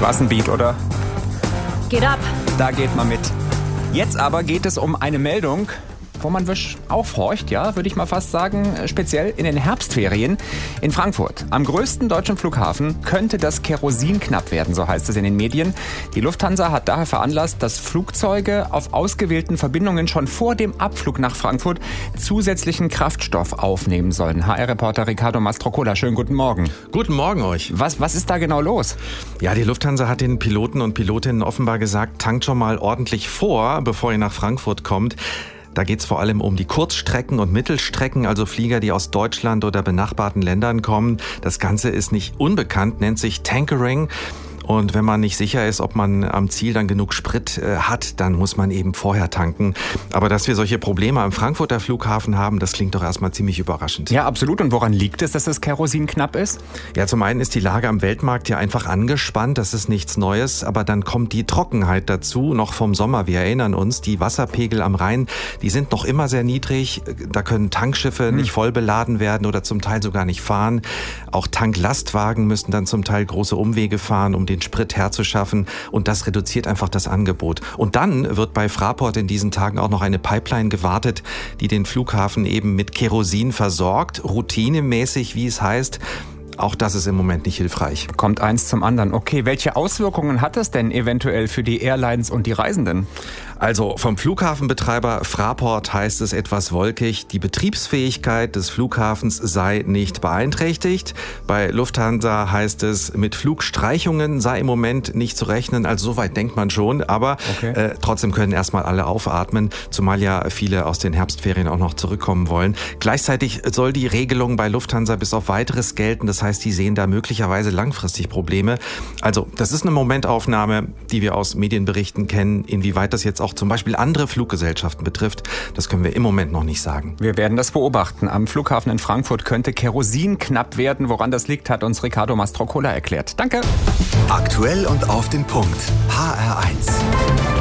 War's ein Beat, oder? Geht ab. Da geht man mit. Jetzt aber geht es um eine Meldung, wo man aufhorcht, ja, würde ich mal fast sagen, speziell in den Herbstferien in Frankfurt. Am größten deutschen Flughafen könnte das Kerosin knapp werden, so heißt es in den Medien. Die Lufthansa hat daher veranlasst, dass Flugzeuge auf ausgewählten Verbindungen schon vor dem Abflug nach Frankfurt zusätzlichen Kraftstoff aufnehmen sollen. HR-Reporter Riccardo Mastrocola, schönen guten Morgen. Guten Morgen euch. Was ist da genau los? Ja, die Lufthansa hat den Piloten und Pilotinnen offenbar gesagt, tankt schon mal ordentlich vor, bevor ihr nach Frankfurt kommt. Da geht es vor allem um die Kurzstrecken und Mittelstrecken, also Flieger, die aus Deutschland oder benachbarten Ländern kommen. Das Ganze ist nicht unbekannt, nennt sich Tankering. Und wenn man nicht sicher ist, ob man am Ziel dann genug Sprit hat, dann muss man eben vorher tanken. Aber dass wir solche Probleme am Frankfurter Flughafen haben, das klingt doch erstmal ziemlich überraschend. Ja, absolut. Und woran liegt es, dass das Kerosin knapp ist? Ja, zum einen ist die Lage am Weltmarkt ja einfach angespannt. Das ist nichts Neues. Aber dann kommt die Trockenheit dazu, noch vom Sommer. Wir erinnern uns, die Wasserpegel am Rhein, die sind noch immer sehr niedrig. Da können Tankschiffe nicht voll beladen werden oder zum Teil sogar nicht fahren. Auch Tanklastwagen müssen dann zum Teil große Umwege fahren, um den Sprit herzuschaffen, und das reduziert einfach das Angebot. Und dann wird bei Fraport in diesen Tagen auch noch eine Pipeline gewartet, die den Flughafen eben mit Kerosin versorgt, routinemäßig, wie es heißt. Auch das ist im Moment nicht hilfreich. Kommt eins zum anderen. Okay, welche Auswirkungen hat das denn eventuell für die Airlines und die Reisenden? Also vom Flughafenbetreiber Fraport heißt es etwas wolkig, die Betriebsfähigkeit des Flughafens sei nicht beeinträchtigt. Bei Lufthansa heißt es, mit Flugstreichungen sei im Moment nicht zu rechnen. Also soweit denkt man schon, aber trotzdem können erstmal alle aufatmen, zumal ja viele aus den Herbstferien auch noch zurückkommen wollen. Gleichzeitig soll die Regelung bei Lufthansa bis auf Weiteres gelten. Das heißt, die sehen da möglicherweise langfristig Probleme. Also das ist eine Momentaufnahme, die wir aus Medienberichten kennen. Inwieweit das jetzt auch zum Beispiel andere Fluggesellschaften betrifft, das können wir im Moment noch nicht sagen. Wir werden das beobachten. Am Flughafen in Frankfurt könnte Kerosin knapp werden. Woran das liegt, hat uns Riccardo Mastrocola erklärt. Danke. Aktuell und auf den Punkt. HR1.